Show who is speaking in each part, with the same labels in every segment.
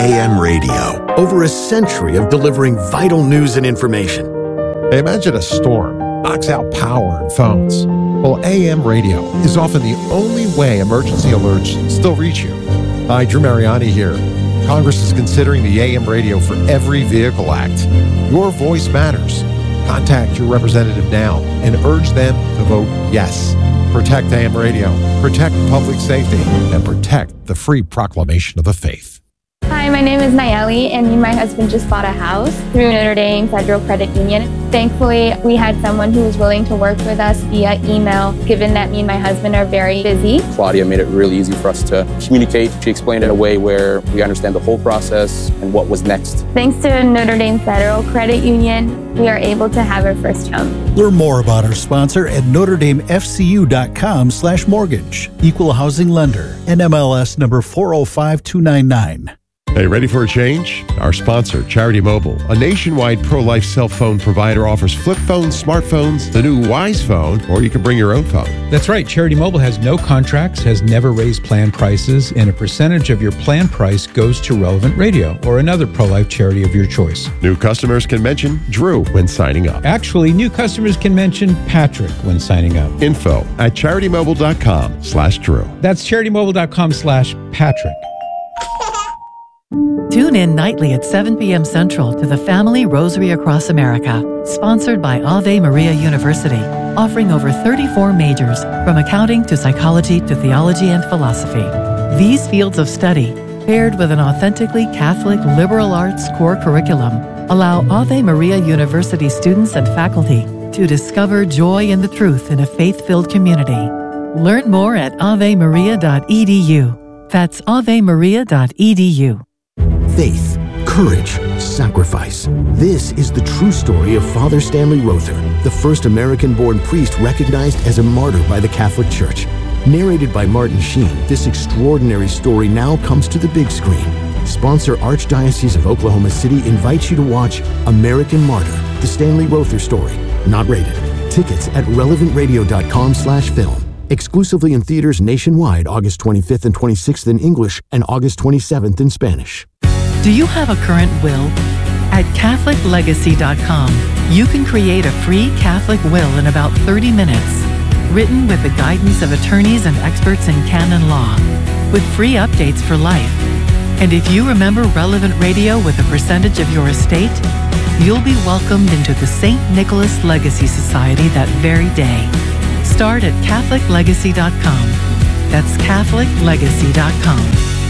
Speaker 1: AM radio. Over a century of delivering vital news and information.
Speaker 2: Imagine a storm knocks out power and phones. Well, AM radio is often the only way emergency alerts still reach you. Hi, Drew Mariani here. Congress is considering the AM radio for Every Vehicle Act. Your voice matters. Contact your representative now and urge them to vote yes. Protect AM radio, protect public safety, and protect the free proclamation of the faith.
Speaker 3: Hi, my name is Nayeli, and me and my husband just bought a house through Notre Dame Federal Credit Union. Thankfully, we had someone who was willing to work with us via email, given that me and my husband are very busy.
Speaker 4: Claudia made it really easy for us to communicate. She explained it in a way where we understand the whole process and what was next.
Speaker 3: Thanks to Notre Dame Federal Credit Union, we are able to have our first home.
Speaker 5: Learn more about our sponsor at NotreDameFCU.com/mortgage. Equal housing lender. NMLS number 405299.
Speaker 2: Hey, ready for a change? Our sponsor, Charity Mobile, a nationwide pro-life cell phone provider, offers flip phones, smartphones, the new Wise phone, or you can bring your own phone.
Speaker 6: That's right. Charity Mobile has no contracts, has never raised plan prices, and a percentage of your plan price goes to Relevant Radio or another pro-life charity of your choice.
Speaker 2: New customers can mention Drew when signing up.
Speaker 6: Actually, new customers can mention Patrick when signing up.
Speaker 2: Info at CharityMobile.com/Drew.
Speaker 6: That's CharityMobile.com/Patrick.
Speaker 7: Tune in nightly at 7 p.m. Central to the Family Rosary Across America, sponsored by Ave Maria University, offering over 34 majors, from accounting to psychology to theology and philosophy. These fields of study, paired with an authentically Catholic liberal arts core curriculum, allow Ave Maria University students and faculty to discover joy in the truth in a faith-filled community. Learn more at avemaria.edu. That's avemaria.edu.
Speaker 1: Faith, courage, sacrifice. This is the true story of Father Stanley Rother, the first American-born priest recognized as a martyr by the Catholic Church. Narrated by Martin Sheen, this extraordinary story now comes to the big screen. Sponsor Archdiocese of Oklahoma City invites you to watch American Martyr, the Stanley Rother story. Not rated. Tickets at relevantradio.com/film. Exclusively in theaters nationwide August 25th and 26th in English and August 27th in Spanish.
Speaker 7: Do you have a current will? At CatholicLegacy.com, you can create a free Catholic will in about 30 minutes, written with the guidance of attorneys and experts in canon law, with free updates for life. And if you remember Relevant Radio with a percentage of your estate, you'll be welcomed into the St. Nicholas Legacy Society that very day. Start at CatholicLegacy.com. That's CatholicLegacy.com.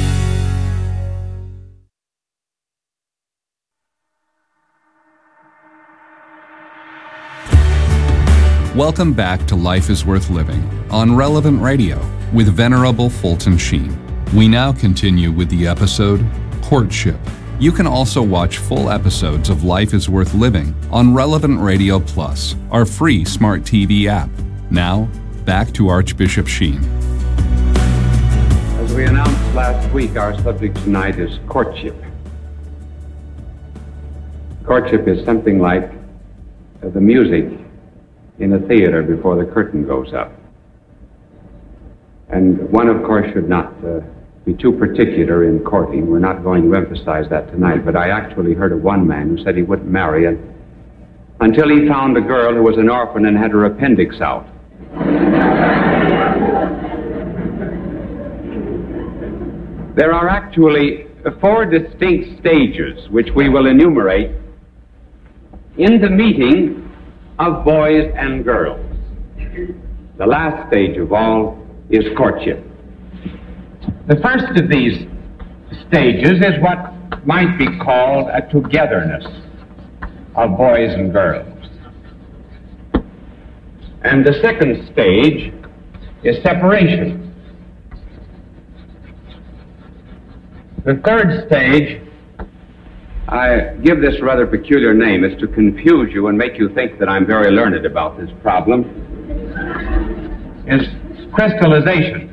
Speaker 8: Welcome back to Life is Worth Living on Relevant Radio with Venerable Fulton Sheen. We now continue with the episode, Courtship. You can also watch full episodes of Life is Worth Living on Relevant Radio Plus, our free smart TV app. Now, back to Archbishop Sheen.
Speaker 9: As we announced last week, our subject tonight is courtship. Courtship is something like the music in a theater before the curtain goes up. And one, of course, should not be too particular in courting. We're not going to emphasize that tonight, but I actually heard of one man who said he wouldn't marry until he found a girl who was an orphan and had her appendix out. There are actually 4 distinct stages which we will enumerate in the meeting of boys and girls. The last stage of all is courtship. The first of these stages is what might be called a togetherness of boys and girls. And the second stage is separation. The third stage, I give this rather peculiar name, is to confuse you and make you think that I'm very learned about this problem, is crystallization.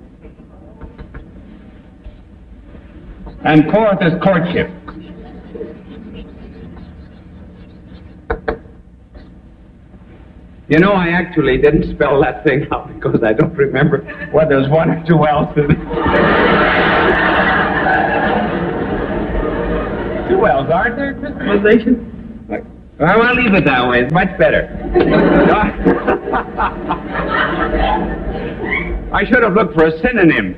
Speaker 9: And fourth is courtship. You know, I actually didn't spell that thing out because I don't remember whether there's one or two L's in it. Wells, aren't there? Crystallization? Well, I'll leave it that way. It's much better. I should have looked for a synonym.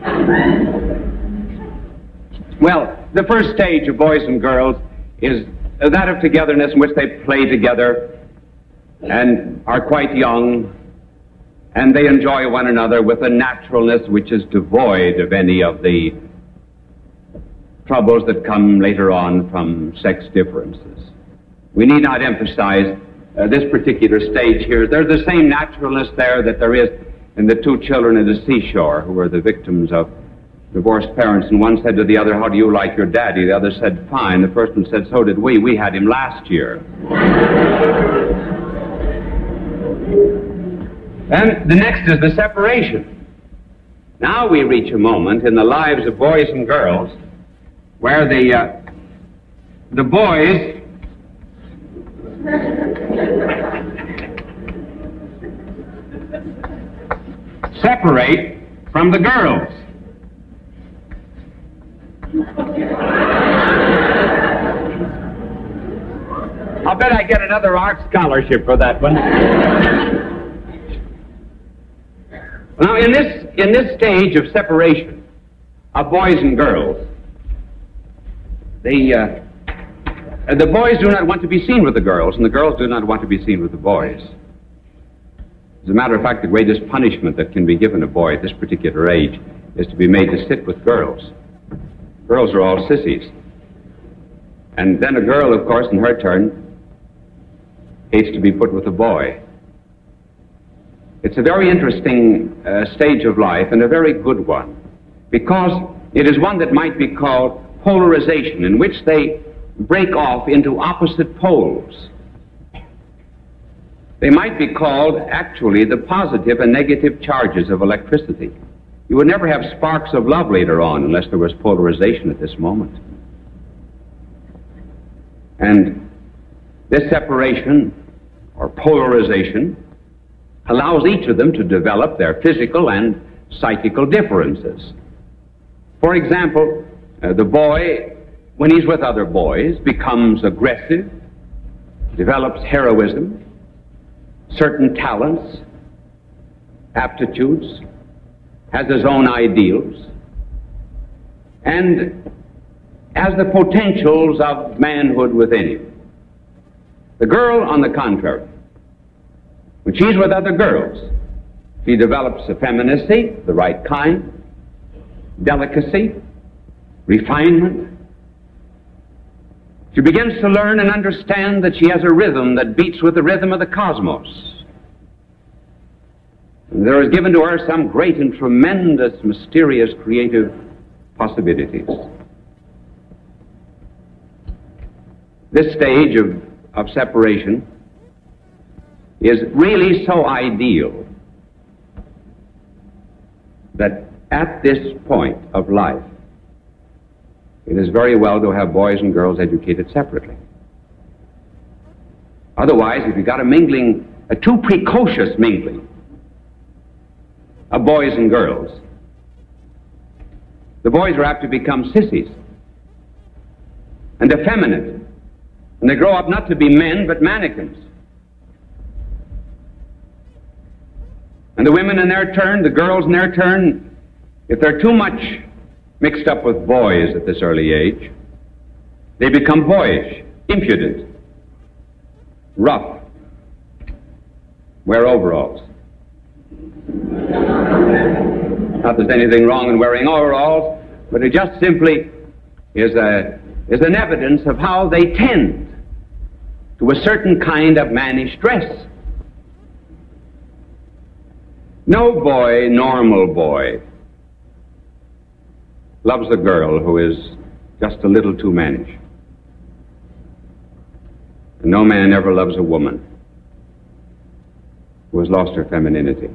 Speaker 9: Well, the first stage of boys and girls is that of togetherness in which they play together and are quite young, and they enjoy one another with a naturalness which is devoid of any of the troubles that come later on from sex differences. We need not emphasize this particular stage here. There's the same naturalness there that there is in the two children at the seashore who were the victims of divorced parents, and one said to the other, "How do you like your daddy?" The other said, "Fine." The first one said, "So did we. We had him last year." And the next is the separation. Now we reach a moment in the lives of boys and girls where the boys separate from the girls. I'll bet I get another art scholarship for that one. Now, in this stage of separation of boys and girls, the boys do not want to be seen with the girls, and the girls do not want to be seen with the boys. As a matter of fact, the greatest punishment that can be given a boy at this particular age is to be made to sit with girls. Girls are all sissies. And then a girl, of course, in her turn, hates to be put with a boy. It's a very interesting stage of life, and a very good one, because it is one that might be called polarization, in which they break off into opposite poles. They might be called, actually, the positive and negative charges of electricity. You would never have sparks of love later on unless there was polarization at this moment. And this separation, or polarization, allows each of them to develop their physical and psychical differences. For example, the boy, when he's with other boys, becomes aggressive, develops heroism, certain talents, aptitudes, has his own ideals, and has the potentials of manhood within him. The girl, on the contrary, when she's with other girls, she develops effeminacy, the right kind, delicacy, refinement. She begins to learn and understand that she has a rhythm that beats with the rhythm of the cosmos. And there is given to her some great and tremendous, mysterious, creative possibilities. This stage of separation is really so ideal that at this point of life, it is very well to have boys and girls educated separately. Otherwise, if you've got a too precocious mingling of boys and girls, the boys are apt to become sissies and effeminate, and they grow up not to be men but mannequins. And the women in their turn, the girls in their turn, if they're too much mixed up with boys at this early age, they become boyish, impudent, rough, wear overalls. Not that there's anything wrong in wearing overalls, but it just simply is an evidence of how they tend to a certain kind of mannish dress. No boy, normal boy, loves a girl who is just a little too mannish. And no man ever loves a woman who has lost her femininity.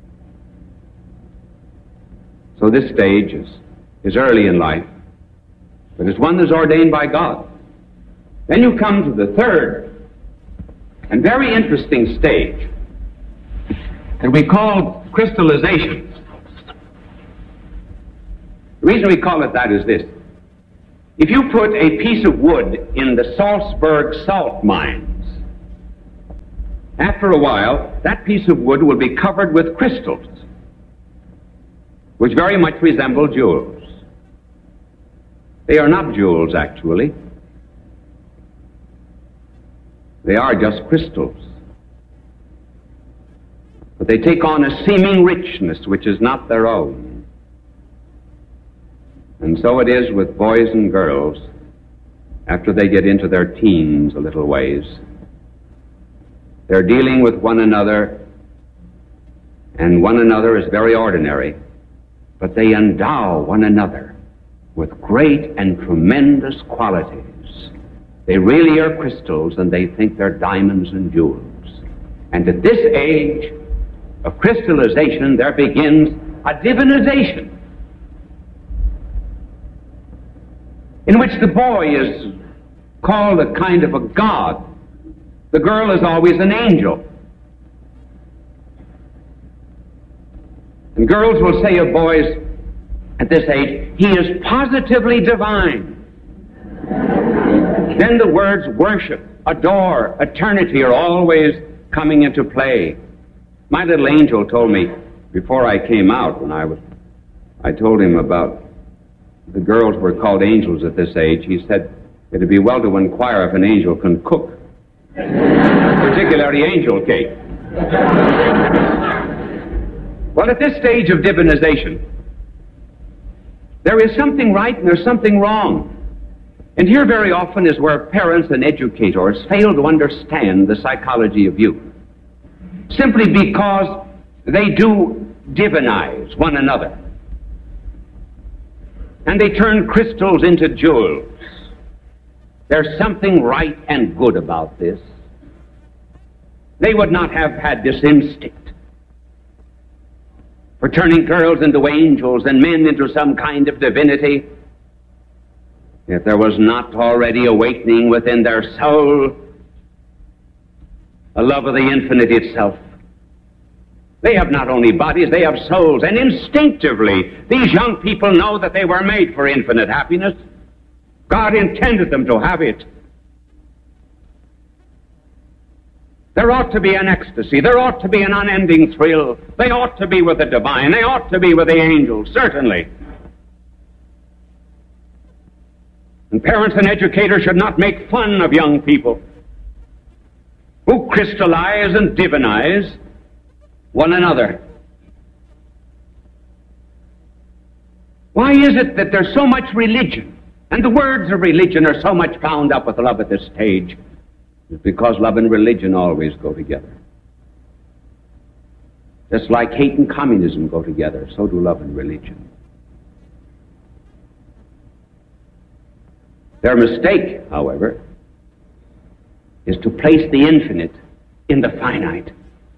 Speaker 9: So this stage is early in life, but it's one that's ordained by God. Then you come to the third and very interesting stage that we call crystallization. The reason we call it that is this. If you put a piece of wood in the Salzburg salt mines, after a while, that piece of wood will be covered with crystals, which very much resemble jewels. They are not jewels, actually. They are just crystals. But they take on a seeming richness which is not their own. And so it is with boys and girls after they get into their teens a little ways. They're dealing with one another, and one another is very ordinary, but they endow one another with great and tremendous qualities. They really are crystals, and they think they're diamonds and jewels. And at this age of crystallization, there begins a divinization, in which the boy is called a kind of a god. The girl is always an angel. And girls will say of boys at this age, he is positively divine. Then the words worship, adore, eternity are always coming into play. My little angel told me before I came out, when I told him about the girls were called angels at this age, he said it'd be well to inquire if an angel can cook, particularly angel cake. Well, at this stage of divinization, there is something right and there's something wrong. And here very often is where parents and educators fail to understand the psychology of youth, simply because they do divinize one another. And they turn crystals into jewels. There's something right and good about this. They would not have had this instinct for turning girls into angels and men into some kind of divinity if there was not already awakening within their soul a love of the infinite itself. They have not only bodies, they have souls, and instinctively these young people know that they were made for infinite happiness. God intended them to have it. There ought to be an ecstasy. There ought to be an unending thrill. They ought to be with the divine. They ought to be with the angels, certainly. And parents and educators should not make fun of young people who crystallize and divinize one another. Why is it that there's so much religion, and the words of religion are so much bound up with love at this stage? It's because love and religion always go together. Just like hate and communism go together, so do love and religion. Their mistake, however, is to place the infinite in the finite,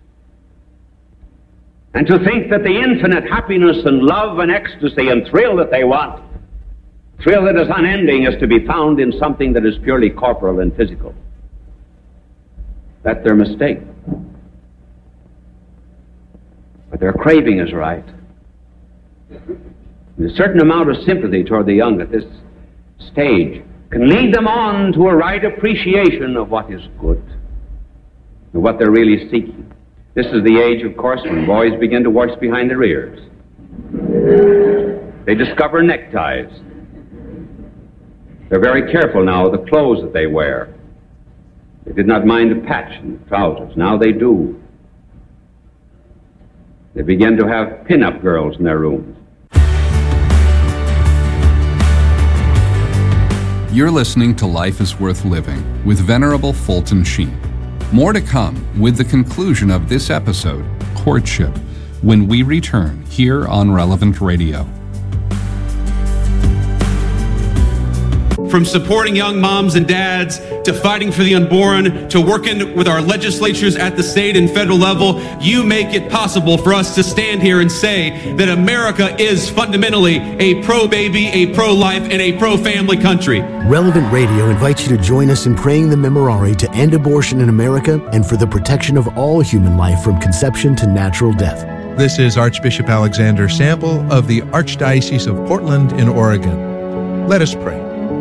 Speaker 9: and to think that the infinite happiness and love and ecstasy and thrill that they want, thrill that is unending, is to be found in something that is purely corporal and physical. That's their mistake. But their craving is right. And a certain amount of sympathy toward the young at this stage can lead them on to a right appreciation of what is good and what they're really seeking. This is the age, of course, when boys begin to wash behind their ears. They discover neckties. They're very careful now of the clothes that they wear. They did not mind a patch in the trousers. Now they do. They begin to have pin-up girls in their rooms.
Speaker 8: You're listening to Life is Worth Living with Venerable Fulton Sheen. More to come with the conclusion of this episode, Courtship, when we return here on Relevant Radio.
Speaker 10: From supporting young moms and dads, to fighting for the unborn, to working with our legislatures at the state and federal level, you make it possible for us to stand here and say that America is fundamentally a pro-baby, a pro-life, and a pro-family country.
Speaker 1: Relevant Radio invites you to join us in praying the Memorare to end abortion in America and for the protection of all human life from conception to natural death.
Speaker 11: This is Archbishop Alexander Sample of the Archdiocese of Portland in Oregon. Let us pray.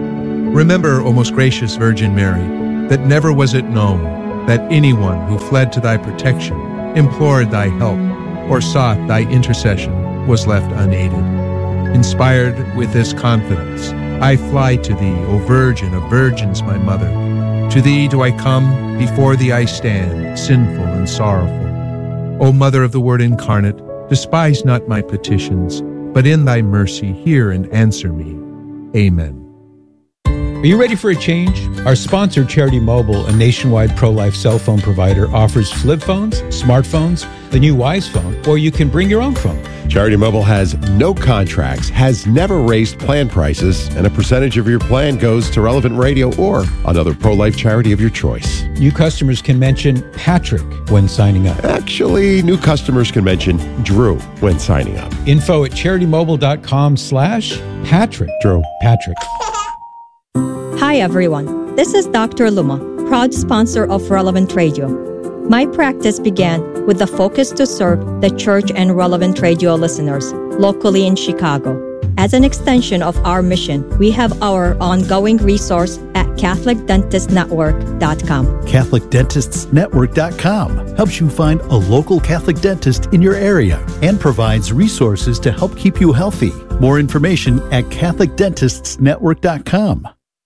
Speaker 11: Remember, O most gracious Virgin Mary, that never was it known that anyone who fled to thy protection, implored thy help, or sought thy intercession was left unaided. Inspired with this confidence, I fly to thee, O Virgin of Virgins, my mother. To thee do I come, before thee I stand, sinful and sorrowful. O Mother of the Word incarnate, despise not my petitions, but in thy mercy hear and answer me. Amen.
Speaker 6: Are you ready for a change? Our sponsor, Charity Mobile, a nationwide pro-life cell phone provider, offers flip phones, smartphones, the new Wise phone, or you can bring your own phone.
Speaker 2: Charity Mobile has no contracts, has never raised plan prices, and a percentage of your plan goes to Relevant Radio or another pro-life charity of your choice.
Speaker 6: New customers can mention Patrick when signing up.
Speaker 2: Actually, new customers can mention Drew when signing up.
Speaker 6: Info at CharityMobile.com/Patrick.
Speaker 2: Drew.
Speaker 6: Patrick.
Speaker 12: Hi everyone, this is Dr. Luma, proud sponsor of Relevant Radio. My practice began with the focus to serve the church and Relevant Radio listeners locally in Chicago. As an extension of our mission, we have our ongoing resource at CatholicDentistNetwork.com.
Speaker 5: CatholicDentistsNetwork.com helps you find a local Catholic dentist in your area and provides resources to help keep you healthy. More information at CatholicDentistsNetwork.com.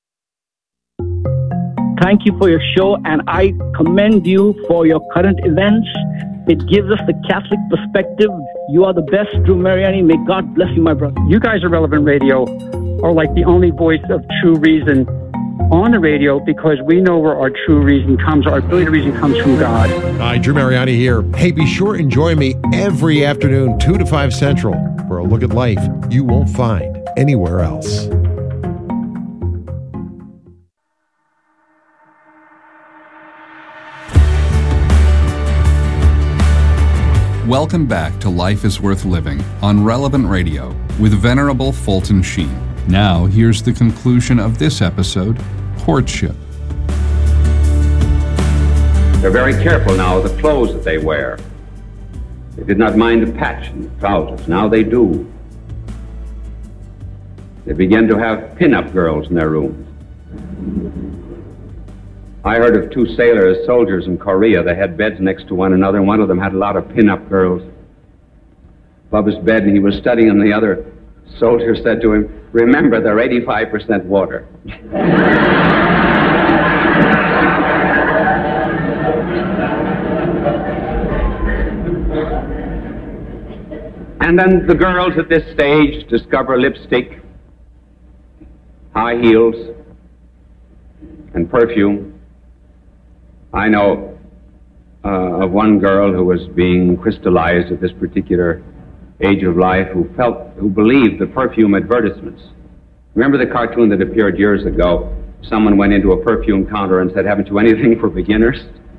Speaker 13: Thank you for your show, and I commend you for your current events. It gives us the Catholic perspective. You are the best, Drew Mariani. May God bless you, my brother.
Speaker 14: You guys at Relevant Radio are like the only voice of true reason on the radio, because we know where our true reason comes. Our ability to reason comes from God.
Speaker 2: Hi, Drew Mariani here. Hey, be sure and join me every afternoon, 2 to 5 Central, for a look at life you won't find anywhere else.
Speaker 8: Welcome back to Life is Worth Living on Relevant Radio with Venerable Fulton Sheen. Now, here's the conclusion of this episode, Courtship.
Speaker 9: They're very careful now of the clothes that they wear. They did not mind the patch in the trousers. Now they do. They begin to have pin-up girls in their rooms. I heard of 2 soldiers in Korea. They had beds next to one another, and one of them had a lot of pin-up girls above his bed, and he was studying, and the other soldier said to him, "Remember, they're 85% water." And then the girls at this stage discover lipstick, high heels, and perfume. I know of one girl who was being crystallized at this particular age of life who believed the perfume advertisements. Remember the cartoon that appeared years ago? Someone went into a perfume counter and said, "Haven't you anything for beginners?"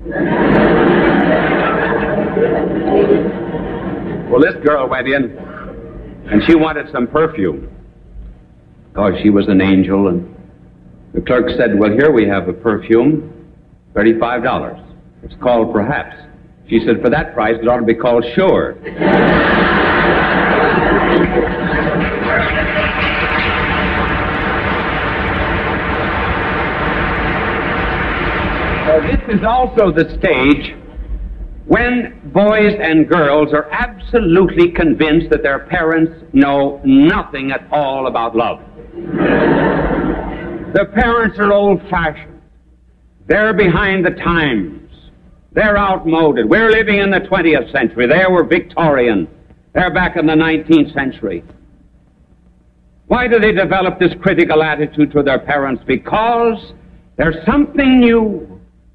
Speaker 9: Well, this girl went in and she wanted some perfume. Oh, she was an angel, and the clerk said, "Well, here we have a perfume, $35. It's called Perhaps." She said, "For that price, it ought to be called Sure." This is also the stage when boys and girls are absolutely convinced that their parents know nothing at all about love. The parents are old-fashioned. They're behind the times. They're outmoded. We're living in the 20th century. They were Victorian. They're back in the 19th century. Why do they develop this critical attitude to their parents? Because there's something new.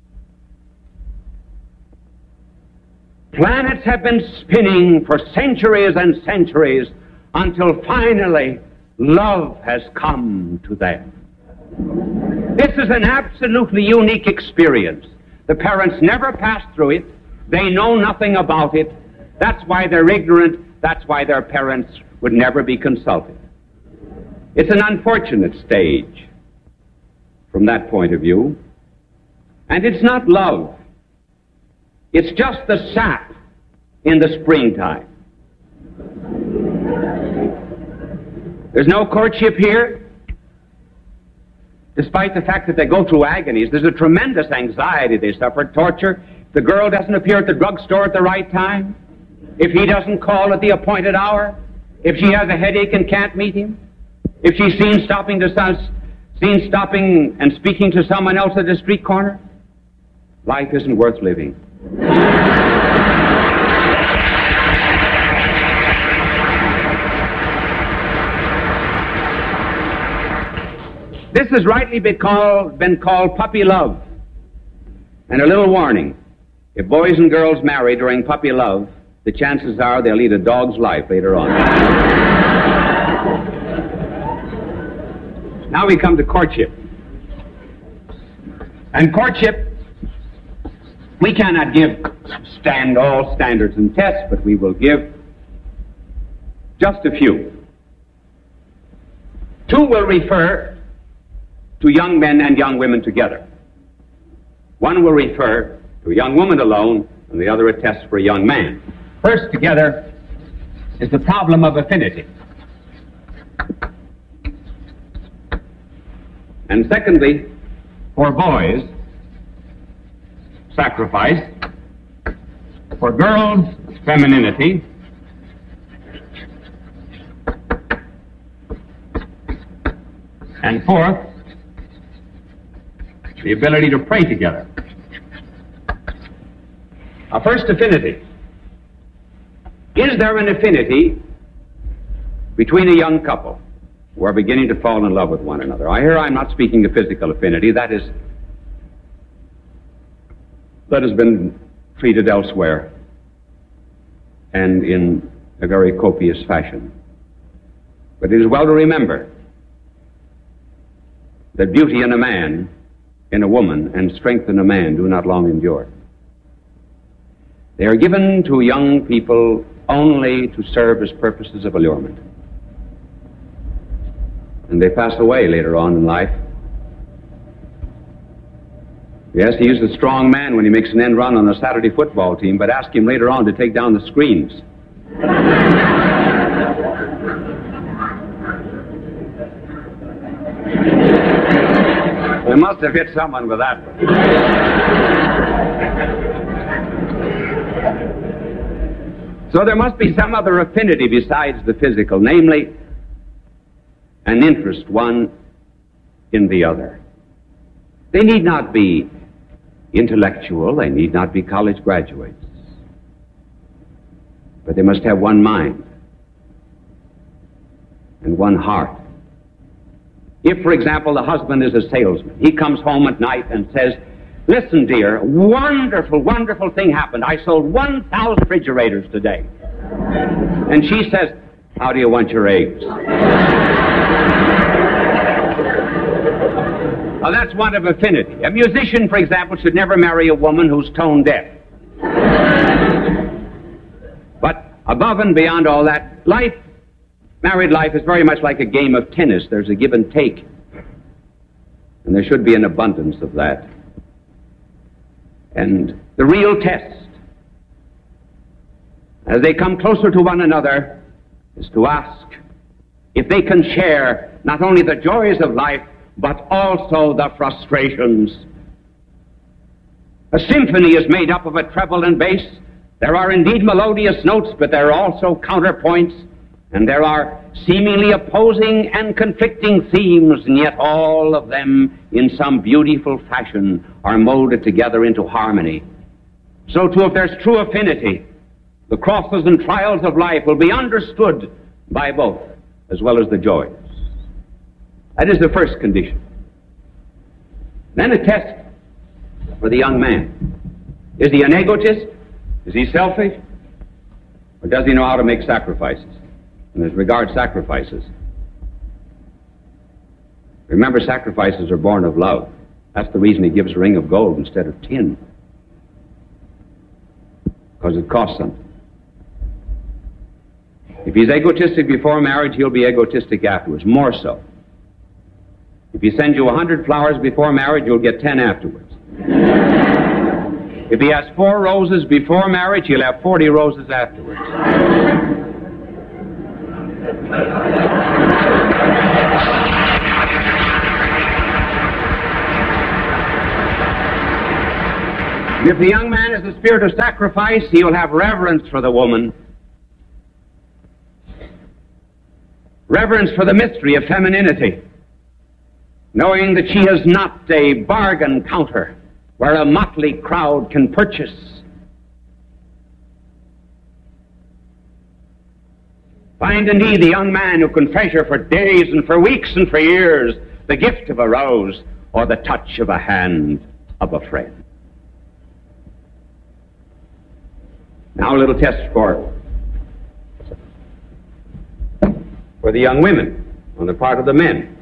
Speaker 9: Planets have been spinning for centuries and centuries until finally love has come to them. This is an absolutely unique experience. The parents never passed through it. They know nothing about it. That's why they're ignorant. That's why their parents would never be consulted. It's an unfortunate stage from that point of view. And it's not love. It's just the sap in the springtime. There's no courtship here. Despite the fact that they go through agonies, there's a tremendous anxiety they suffer, torture. If the girl doesn't appear at the drugstore at the right time, if he doesn't call at the appointed hour, if she has a headache and can't meet him, if she's seen stopping and speaking to someone else at the street corner, life isn't worth living. This has rightly been called puppy love. And a little warning, if boys and girls marry during puppy love, the chances are they'll lead a dog's life later on. Now we come to courtship. And courtship, we cannot give all standards and tests, but we will give just a few. Two will refer to young men and young women together. One will refer to a young woman alone, and the other a test for a young man. First together is the problem of affinity. And secondly, for boys, sacrifice. For girls, femininity. And fourth, the ability to pray together. First, affinity. Is there an affinity between a young couple who are beginning to fall in love with one another? I'm not speaking of physical affinity. That has been treated elsewhere and in a very copious fashion. But it is well to remember that beauty in a man, in a woman, and strength in a man do not long endure. They are given to young people only to serve as purposes of allurement. And they pass away later on in life. Yes, he is a strong man when he makes an end run on a Saturday football team, but ask him later on to take down the screens. They must have hit someone with that one. So there must be some other affinity besides the physical, namely an interest one in the other. They need not be intellectual, they need not be college graduates, but they must have one mind and one heart. If, for example, the husband is a salesman, he comes home at night and says, "Listen, dear, wonderful, wonderful thing happened. I sold 1,000 refrigerators today." And she says, "How do you want your eggs?" Well, that's one of affinity. A musician, for example, should never marry a woman who's tone deaf. But above and beyond all that, married life is very much like a game of tennis. There's a give and take. And there should be an abundance of that. And the real test, as they come closer to one another, is to ask if they can share not only the joys of life, but also the frustrations. A symphony is made up of a treble and bass. There are indeed melodious notes, but there are also counterpoints, and there are seemingly opposing and conflicting themes, and yet all of them, in some beautiful fashion, are molded together into harmony. So too, if there's true affinity, the crosses and trials of life will be understood by both, as well as the joys. That is the first condition. Then a test for the young man. Is he an egotist? Is he selfish? Or does he know how to make sacrifices? And as regards sacrifices, remember, sacrifices are born of love. That's the reason he gives a ring of gold instead of tin. Because it costs something. If he's egotistic before marriage, he'll be egotistic afterwards, more so. If he sends you 100 flowers before marriage, you'll get 10 afterwards. If he has 4 roses before marriage, he'll have 40 roses afterwards. And if the young man is the spirit of sacrifice, he will have reverence for the woman. Reverence for the mystery of femininity, knowing that she is not a bargain counter where a motley crowd can purchase. Find indeed the young man who can treasure for days and for weeks and for years the gift of a rose or the touch of a hand of a friend. Now a little test for the young women on the part of the men.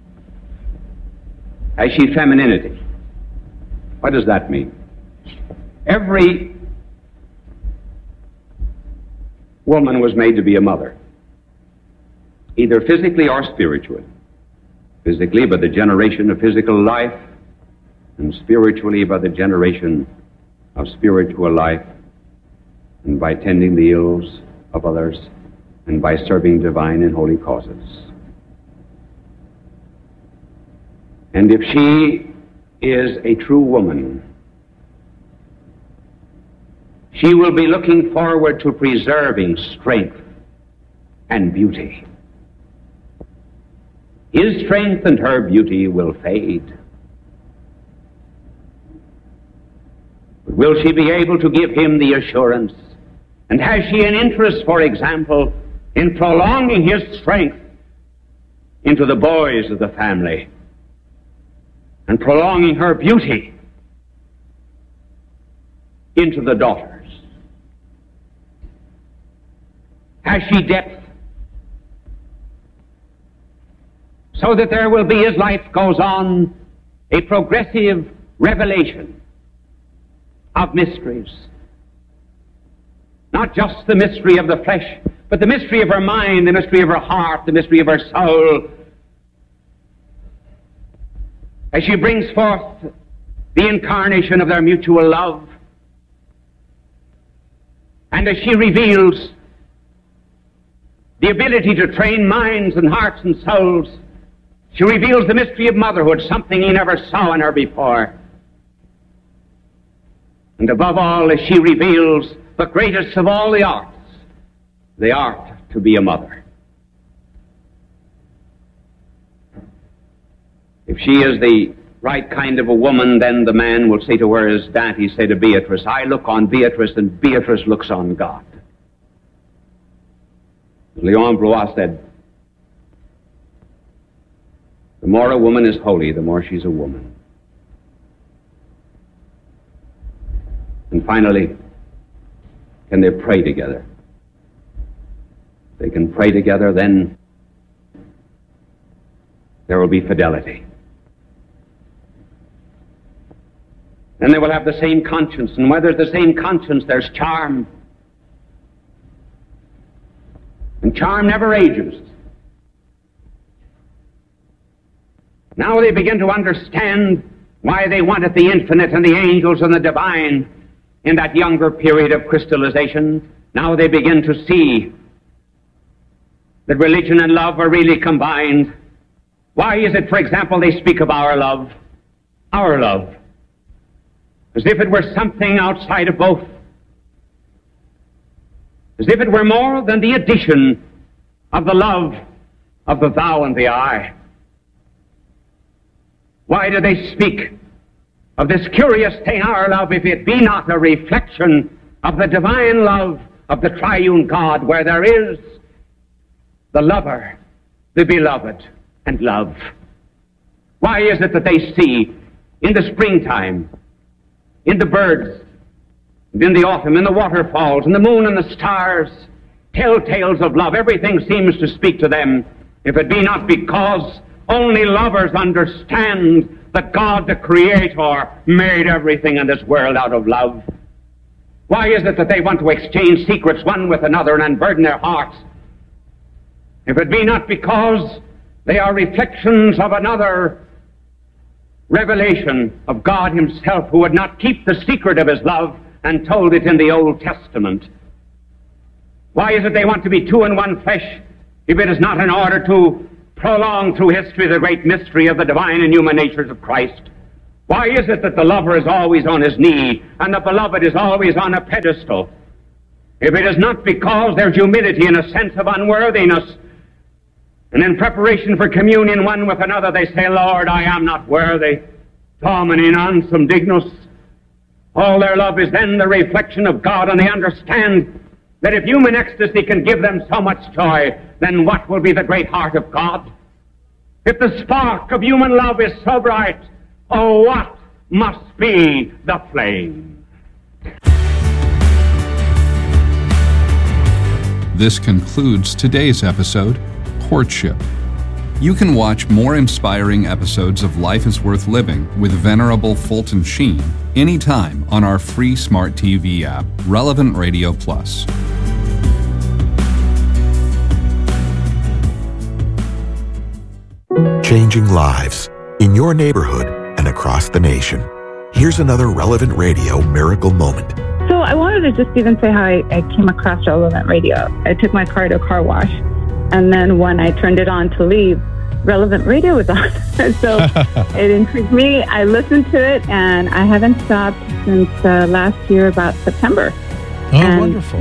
Speaker 9: Has she femininity? What does that mean? Every woman was made to be a mother, either physically or spiritually. Physically by the generation of physical life, and spiritually by the generation of spiritual life, and by tending the ills of others, and by serving divine and holy causes. And if she is a true woman, she will be looking forward to preserving strength and beauty. His strength and her beauty will fade. But will she be able to give him the assurance? And has she an interest, for example, in prolonging his strength into the boys of the family and prolonging her beauty into the daughters? Has she depth so that there will be, as life goes on, a progressive revelation of mysteries? Not just the mystery of the flesh, but the mystery of her mind, the mystery of her heart, the mystery of her soul. As she brings forth the incarnation of their mutual love, and as she reveals the ability to train minds and hearts and souls, she reveals the mystery of motherhood, something he never saw in her before. And above all, as she reveals the greatest of all the arts, the art to be a mother. If she is the right kind of a woman, then the man will say to her, as Dante said to Beatrice, I look on Beatrice and Beatrice looks on God. As Leon Blois said, the more a woman is holy, the more she's a woman. And finally, can they pray together? They can pray together, then there will be fidelity. Then they will have the same conscience, and where there's the same conscience, there's charm. And charm never ages. Now they begin to understand why they wanted the infinite and the angels and the divine in that younger period of crystallization. Now they begin to see that religion and love are really combined. Why is it, for example, they speak of our love, as if it were something outside of both, as if it were more than the addition of the love of the thou and the I. Why do they speak of this curious thing, our love, if it be not a reflection of the divine love of the triune God, where there is the lover, the beloved, and love? Why is it that they see in the springtime, in the birds, and in the autumn, in the waterfalls, in the moon and the stars, telltales of love? Everything seems to speak to them, if it be not because only lovers understand that God, the Creator, made everything in this world out of love. Why is it that they want to exchange secrets one with another and unburden their hearts? If it be not because they are reflections of another revelation of God himself, who would not keep the secret of his love and told it in the Old Testament. Why is it they want to be two in one flesh, if it is not in order to prolong through history the great mystery of the divine and human natures of Christ? Why is it that the lover is always on his knee and the beloved is always on a pedestal? If it is not because there's humility and a sense of unworthiness, and in preparation for communion one with another they say, Lord, I am not worthy, Domine non sum dignus. All their love is then the reflection of God, and they understand that if human ecstasy can give them so much joy, then what will be the great heart of God? If the spark of human love is so bright, oh, what must be the flame?
Speaker 8: This concludes today's episode, Courtship. You can watch more inspiring episodes of Life is Worth Living with Venerable Fulton Sheen anytime on our free smart TV app, Relevant Radio Plus.
Speaker 15: Changing lives in your neighborhood and across the nation. Here's another Relevant Radio miracle moment.
Speaker 16: So I wanted to just even say how I came across Relevant Radio. I took my car to a car wash, and then when I turned it on to leave, Relevant Radio was on. So it intrigued me. I listened to it, and I haven't stopped since last year, about September.
Speaker 6: Oh, wonderful.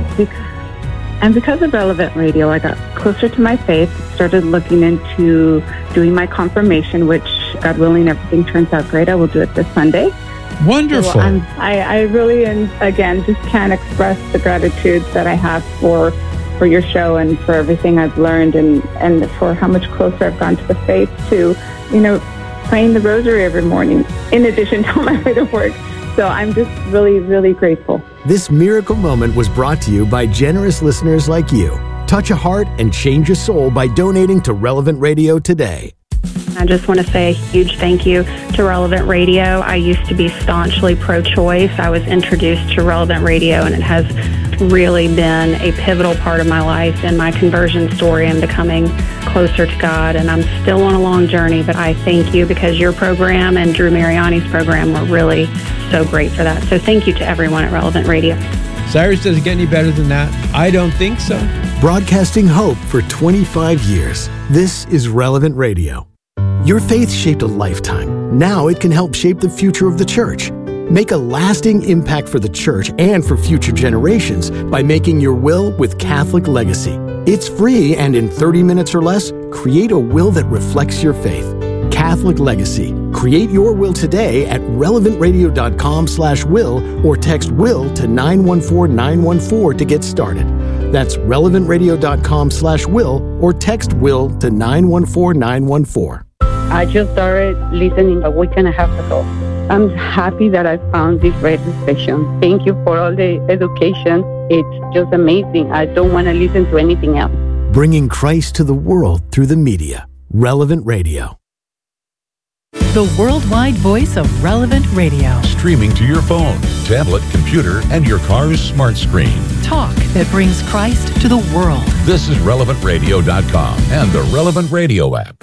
Speaker 16: And because of Relevant Radio, I got closer to my faith, started looking into doing my confirmation, which, God willing, everything turns out great. I will do it this Sunday.
Speaker 6: Wonderful.
Speaker 16: So I really, and again, just can't express the gratitude that I have for your show and for everything I've learned, and for how much closer I've gone to the faith, to, praying the rosary every morning, in addition to my way to work. So I'm just really, really grateful.
Speaker 1: This miracle moment was brought to you by generous listeners like you. Touch a heart and change a soul by donating to Relevant Radio today.
Speaker 17: I just want to say a huge thank you to Relevant Radio. I used to be staunchly pro-choice. I was introduced to Relevant Radio, and it has really been a pivotal part of my life and my conversion story and becoming closer to God. And I'm still on a long journey, but I thank you, because your program and Drew Mariani's program were really so great for that. So thank you to everyone at Relevant Radio.
Speaker 6: Cyrus, does it get any better than that? I don't think so.
Speaker 1: Broadcasting hope for 25 years. This is Relevant Radio. Your faith shaped a lifetime. Now it can help shape the future of the church. Make a lasting impact for the church and for future generations by making your will with Catholic Legacy. It's free, and in 30 minutes or less, create a will that reflects your faith. Catholic Legacy. Create your will today at relevantradio.com/will or text will to 914-914 to get started. That's relevantradio.com/will or text will to 914-914.
Speaker 18: I just started listening a week and a half ago. I'm happy that I found this radio station. Thank you for all the education. It's just amazing. I don't want to listen to anything else.
Speaker 1: Bringing Christ to the world through the media. Relevant Radio.
Speaker 7: The worldwide voice of Relevant Radio.
Speaker 19: Streaming to your phone, tablet, computer, and your car's smart screen.
Speaker 7: Talk that brings Christ to the world.
Speaker 19: This is relevantradio.com and the Relevant Radio app.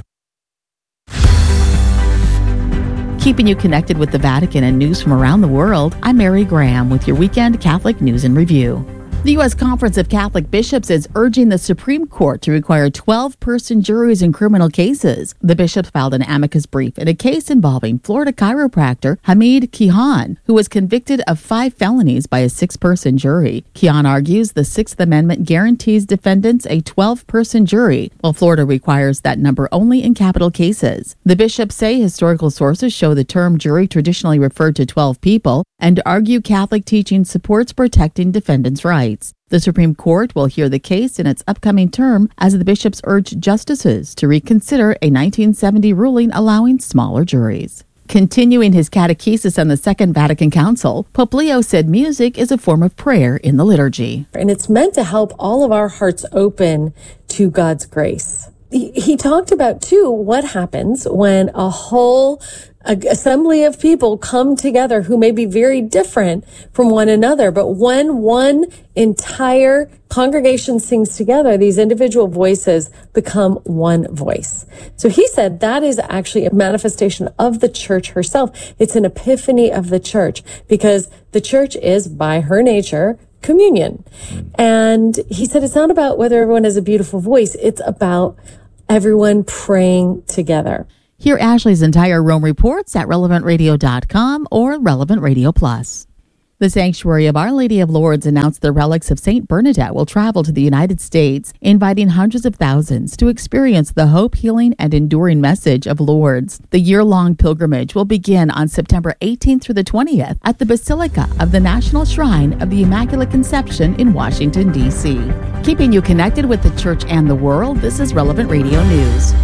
Speaker 20: Keeping you connected with the Vatican and news from around the world, I'm Mary Graham with your weekend Catholic News and Review. The U.S. Conference of Catholic Bishops is urging the Supreme Court to require 12-person juries in criminal cases. The bishops filed an amicus brief in a case involving Florida chiropractor Hamid Kihan, who was convicted of 5 felonies by a 6-person jury. Kihan argues the Sixth Amendment guarantees defendants a 12-person jury, while Florida requires that number only in capital cases. The bishops say historical sources show the term jury traditionally referred to 12 people and argue Catholic teaching supports protecting defendants' rights. The Supreme Court will hear the case in its upcoming term as the bishops urge justices to reconsider a 1970 ruling allowing smaller juries. Continuing his catechesis on the Second Vatican Council, Pope Leo said music is a form of prayer in the liturgy.
Speaker 21: And it's meant to help all of our hearts open to God's grace. He talked about, too, what happens when a whole assembly of people come together who may be very different from one another. But when one entire congregation sings together, these individual voices become one voice. So he said that is actually a manifestation of the church herself. It's an epiphany of the church, because the church is, by her nature, communion. And he said it's not about whether everyone has a beautiful voice. It's about everyone praying together.
Speaker 20: Hear Ashley's entire Rome reports at relevantradio.com or Relevant Radio Plus. The Sanctuary of Our Lady of Lourdes announced the relics of St. Bernadette will travel to the United States, inviting hundreds of thousands to experience the hope, healing, and enduring message of Lourdes. The year-long pilgrimage will begin on September 18th through the 20th at the Basilica of the National Shrine of the Immaculate Conception in Washington, D.C. Keeping you connected with the church and the world, this is Relevant Radio News.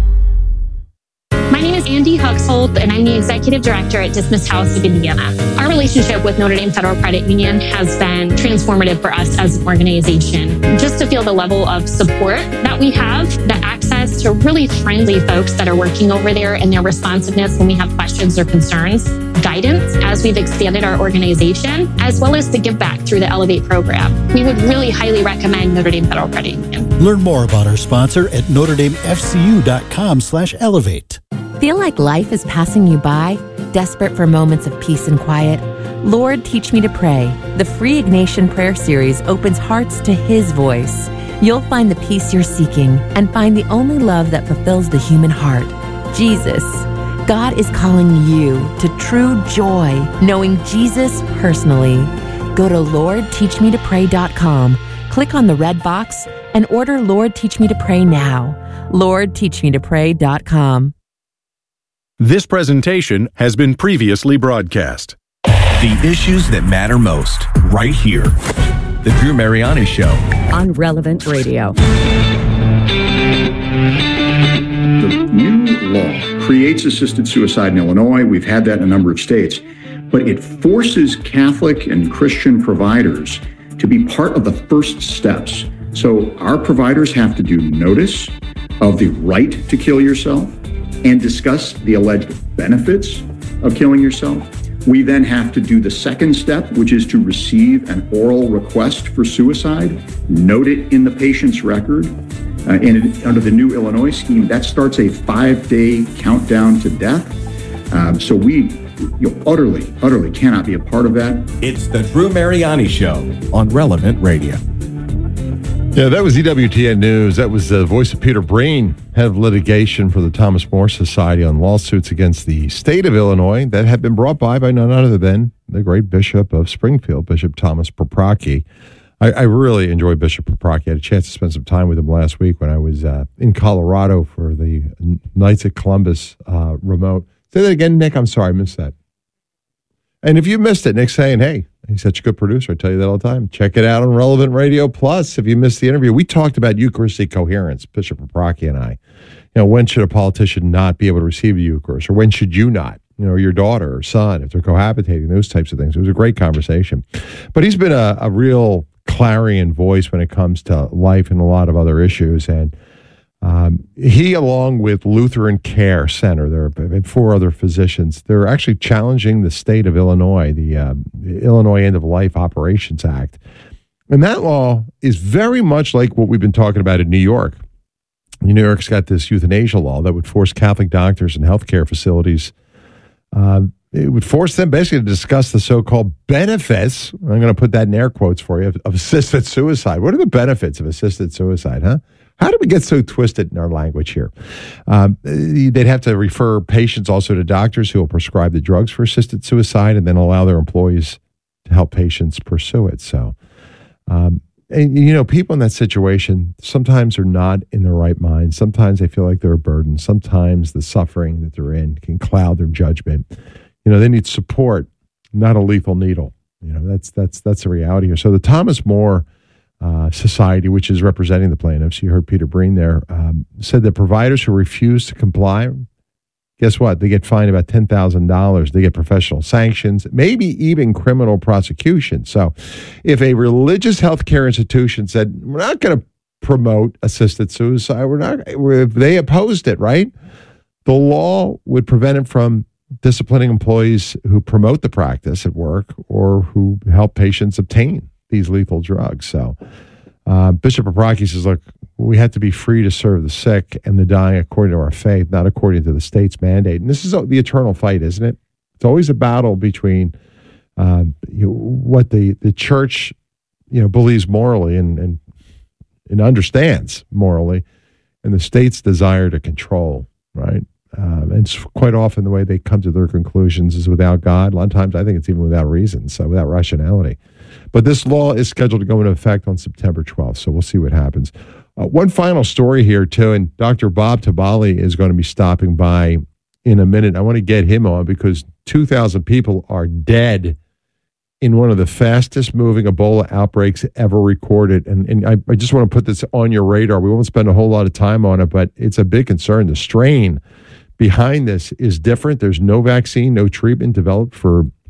Speaker 4: My name is Andy Huxhold, and I'm the Executive Director at Dismiss House of Indiana. Our relationship with Notre Dame Federal Credit Union has been transformative for us as an organization. Just to feel the level of support that we have, the access to really friendly folks that are working over there and their responsiveness when we have questions or concerns, guidance as we've expanded our organization, as well as the give back through the Elevate program. We would really highly recommend Notre Dame Federal Credit Union.
Speaker 5: Learn more about our sponsor at NotreDameFCU.com/elevate.
Speaker 22: Feel like life is passing you by? Desperate for moments of peace and quiet? Lord, Teach Me to Pray. The free Ignatian prayer series opens hearts to His voice. You'll find the peace you're seeking and find the only love that fulfills the human heart, Jesus. God is calling you to true joy, knowing Jesus personally. Go to LordTeachMeToPray.com, click on the red box, and order Lord, Teach Me to Pray now. LordTeachMeToPray.com.
Speaker 23: This presentation has been previously broadcast.
Speaker 24: The issues that matter most, right here. The Drew Mariani Show.
Speaker 25: On Relevant Radio.
Speaker 26: The new law creates assisted suicide in Illinois. We've had that in a number of states. But it forces Catholic and Christian providers to be part of the first steps. So our providers have to do notice of the right to kill yourself and discuss the alleged benefits of killing yourself. We then have to do the second step, which is to receive an oral request for suicide, note it in the patient's record. And under the new Illinois scheme, that starts a 5-day countdown to death. So we utterly cannot be a part of that.
Speaker 24: It's the Drew Mariani Show on Relevant Radio.
Speaker 2: Yeah, that was EWTN News. That was the voice of Peter Breen, head of litigation for the Thomas More Society on lawsuits against the state of Illinois that have been brought by none other than the great Bishop of Springfield, Bishop Thomas Paprocki. I really enjoy Bishop Paprocki. I had a chance to spend some time with him last week when I was in Colorado for the Knights at Columbus remote. Say that again, Nick. I'm sorry, I missed that. And if you missed it, Nick's saying, hey, he's such a good producer. I tell you that all the time. Check it out on Relevant Radio Plus. If you missed the interview, we talked about Eucharistic coherence, Bishop Paprocki and I. You know, when should a politician not be able to receive the Eucharist, or when should you not? You know, your daughter or son, if they're cohabitating, those types of things. It was a great conversation. But he's been a real clarion voice when it comes to life and a lot of other issues. And he, along with Lutheran Care Center, there have been 4 other physicians, they're actually challenging the state of Illinois, the Illinois End of Life Operations Act. And that law is very much like what we've been talking about in New York. New York's got this euthanasia law that would force Catholic doctors and healthcare facilities, it would force them basically to discuss the so-called benefits, I'm going to put that in air quotes for you, of assisted suicide. What are the benefits of assisted suicide, huh? How did we get so twisted in our language here? They'd have to refer patients also to doctors who will prescribe the drugs for assisted suicide and then allow their employees to help patients pursue it. So, and you know, people in that situation sometimes are not in their right mind. Sometimes they feel like they're a burden. Sometimes the suffering that they're in can cloud their judgment. You know, they need support, not a lethal needle. You know, that's the reality here. So the Thomas More Society, which is representing the plaintiffs, you heard Peter Breen there, said that providers who refuse to comply, guess what? They get fined about $10,000. They get professional sanctions, maybe even criminal prosecution. So if a religious healthcare institution said, we're not going to promote assisted suicide, if they opposed it, right? The law would prevent it from disciplining employees who promote the practice at work or who help patients obtain these lethal drugs. So Bishop Paprocki says, look, we have to be free to serve the sick and the dying according to our faith, not according to the state's mandate. And this is the eternal fight, isn't it? It's always a battle between what the church believes morally and understands morally, and the state's desire to control, right? And it's quite often the way they come to their conclusions is without God. A lot of times I think it's even without reason, so without rationality. But this law is scheduled to go into effect on September 12th, so we'll see what happens. One final story here, too, and Dr. Bob Tabali is going to be stopping by in a minute. I want to get him on because 2,000 people are dead in one of the fastest moving Ebola outbreaks ever recorded. And I just want to put this on your radar. We won't spend a whole lot of time on it, but it's a big concern. The strain behind this is different. There's no vaccine, no treatment developed for